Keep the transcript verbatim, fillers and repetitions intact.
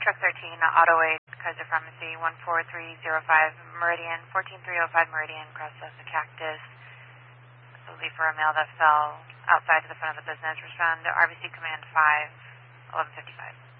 Truck thirteen, Auto eight, Kaiser Pharmacy, one four three zero five Meridian, one four three zero five Meridian, process the cactus. This will be for a male that fell outside to the front of the business. Respond to R B C Command five, eleven fifty-five.